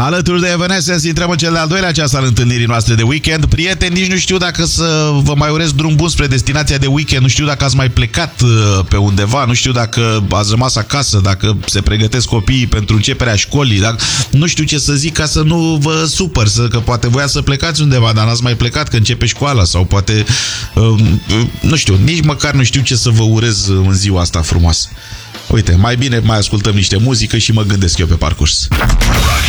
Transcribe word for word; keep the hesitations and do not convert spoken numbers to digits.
Alături de Evanescence intrăm în cel de-al doilea ceas al întâlnirii noastre de weekend. Prieteni, nici nu știu dacă să vă mai urez drum bun spre destinația de weekend. Nu știu dacă ați mai plecat pe undeva. Nu știu dacă ați rămas acasă, dacă se pregătesc copiii pentru începerea școlii, dacă... Nu știu ce să zic ca să nu vă supăr, să, că poate voia să plecați undeva, dar n-ați mai plecat că începe școala. Sau poate, nu știu, nici măcar nu știu ce să vă urez în ziua asta frumoasă. Uite, mai bine mai ascultăm niște muzică și mă gândesc eu pe parcurs.